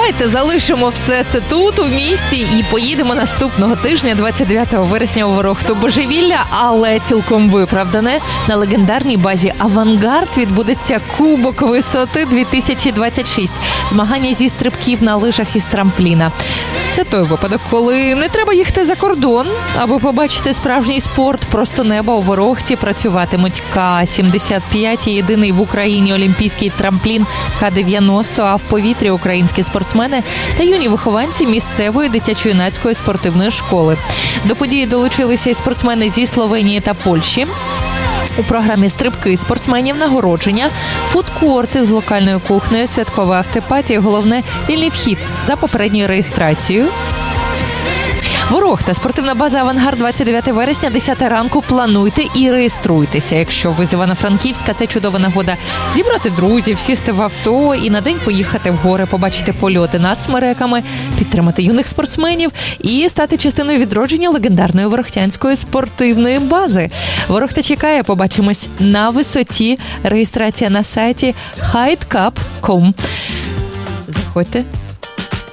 Давайте залишимо все це тут, у місті, і поїдемо наступного тижня, 29 вересня, у Ворохту. Божевілля, але цілком виправдане. На легендарній базі «Авангард» відбудеться Кубок висоти 2026. Змагання зі стрибків на лижах із трампліна. Це той випадок, коли не треба їхати за кордон, аби побачити справжній спорт. Просто неба у Ворохті працюватимуть К-75 і єдиний в Україні олімпійський трамплін К-90, а в повітрі українські спортсмени та юні вихованці місцевої дитячо-юнацької спортивної школи. До події долучилися і спортсмени зі Словенії та Польщі. У програмі стрибки спортсменів, нагородження, фудкорти з локальною кухнею, святкова автопатія, головне – вільний вхід за попередньою реєстрацією. Ворохта, спортивна база «Авангард», 29 вересня, 10 ранку. Плануйте і реєструйтеся. Якщо ви з Івано-Франківська, це чудова нагода зібрати друзів, сісти в авто і на день поїхати в гори, побачити польоти над смереками, підтримати юних спортсменів і стати частиною відродження легендарної ворохтянської спортивної бази. Ворохта чекає, побачимось на висоті. Реєстрація на сайті highcup.com. Заходьте.